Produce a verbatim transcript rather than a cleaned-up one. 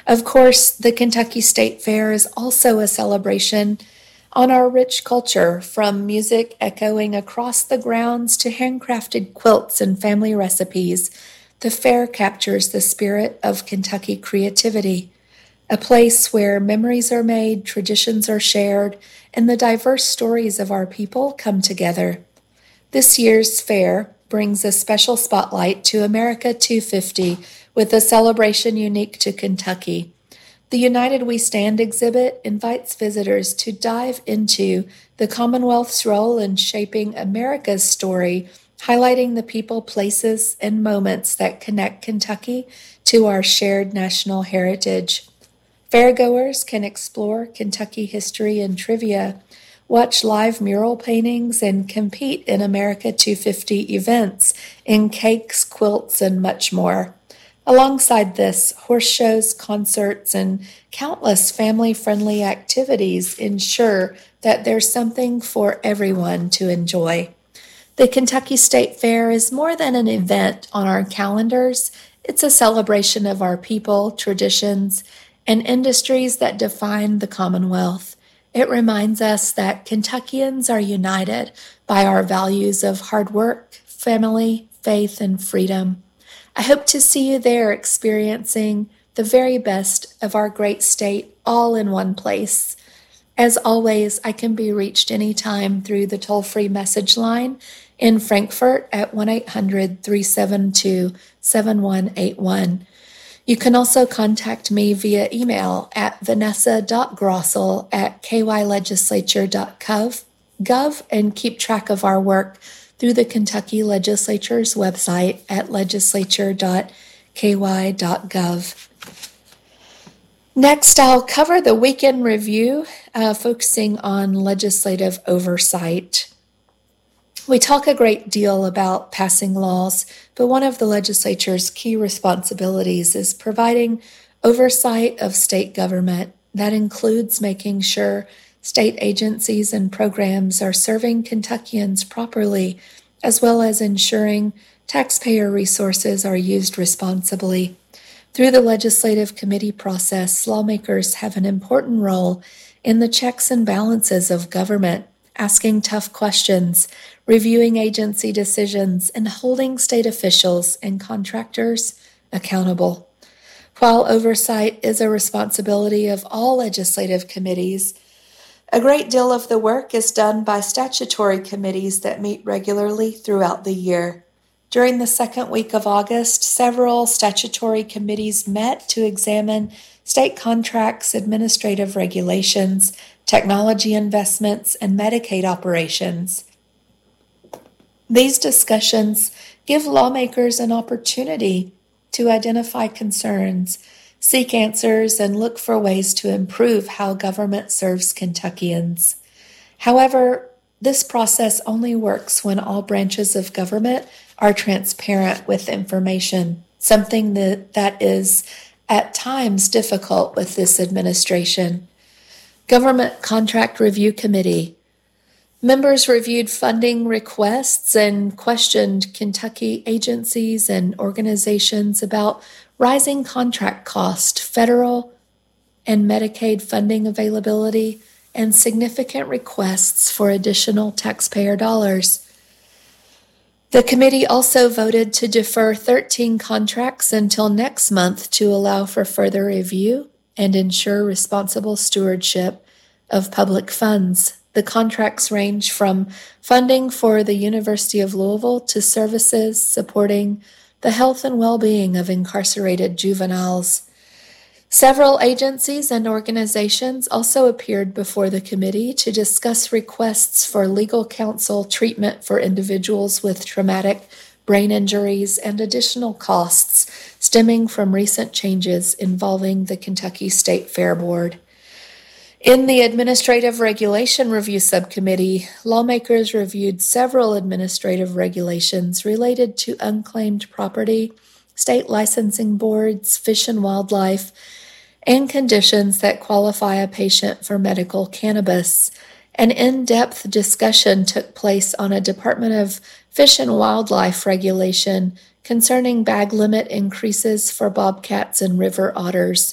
Of course, the Kentucky State Fair is also a celebration on our rich culture, from music echoing across the grounds to handcrafted quilts and family recipes. The fair captures the spirit of Kentucky creativity, a place where memories are made, traditions are shared, and the diverse stories of our people come together. This year's fair brings a special spotlight to America two fifty with a celebration unique to Kentucky. The United We Stand exhibit invites visitors to dive into the Commonwealth's role in shaping America's story, highlighting the people, places, and moments that connect Kentucky to our shared national heritage. Fairgoers can explore Kentucky history and trivia, watch live mural paintings, and compete in America two fifty events in cakes, quilts, and much more. Alongside this, horse shows, concerts, and countless family-friendly activities ensure that there's something for everyone to enjoy. The Kentucky State Fair is more than an event on our calendars. It's a celebration of our people, traditions, and industries that define the Commonwealth. It reminds us that Kentuckians are united by our values of hard work, family, faith, and freedom. I hope to see you there experiencing the very best of our great state all in one place. As always, I can be reached anytime through the toll-free message line in Frankfort at one eight hundred, three seven two, seven one eight one. You can also contact me via email at vanessa dot grossel at k y legislature dot gov and keep track of our work through the Kentucky Legislature's website at legislature dot k y dot gov. Next, I'll cover the weekend review, uh, focusing on legislative oversight. We talk a great deal about passing laws, but one of the legislature's key responsibilities is providing oversight of state government. That includes making sure state agencies and programs are serving Kentuckians properly, as well as ensuring taxpayer resources are used responsibly. Through the legislative committee process, lawmakers have an important role in the checks and balances of government, asking tough questions, reviewing agency decisions, and holding state officials and contractors accountable. While oversight is a responsibility of all legislative committees, a great deal of the work is done by statutory committees that meet regularly throughout the year. During the second week of August, several statutory committees met to examine state contracts, administrative regulations, technology investments, and Medicaid operations. These discussions give lawmakers an opportunity to identify concerns, seek answers, and look for ways to improve how government serves Kentuckians. However, this process only works when all branches of government are transparent with information, something that, that is at times difficult with this administration. Government Contract Review Committee. Members reviewed funding requests and questioned Kentucky agencies and organizations about rising contract cost, federal and Medicaid funding availability, and significant requests for additional taxpayer dollars. The committee also voted to defer thirteen contracts until next month to allow for further review and ensure responsible stewardship of public funds. The contracts range from funding for the University of Louisville to services supporting the health and well-being of incarcerated juveniles. Several agencies and organizations also appeared before the committee to discuss requests for legal counsel, treatment for individuals with traumatic brain injuries, and additional costs stemming from recent changes involving the Kentucky State Fair Board. In the Administrative Regulation Review Subcommittee, lawmakers reviewed several administrative regulations related to unclaimed property, state licensing boards, fish and wildlife, and conditions that qualify a patient for medical cannabis. An in-depth discussion took place on a Department of Fish and Wildlife regulation concerning bag limit increases for bobcats and river otters.